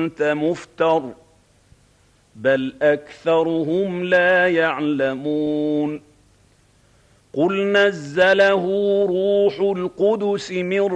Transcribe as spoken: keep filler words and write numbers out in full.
كنت مفتر بل أكثرهم لا يعلمون قل نزله روح القدس من